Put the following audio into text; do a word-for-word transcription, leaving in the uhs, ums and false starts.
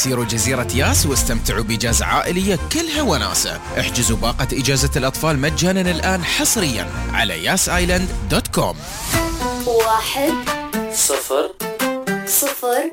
سيروا جزيرة ياس واستمتعوا بإجازة عائلية كلها وناسة. احجزوا باقة إجازة الأطفال مجانا الآن حصريا على ياس آيلاند دوت كوم. واحد صفر صفر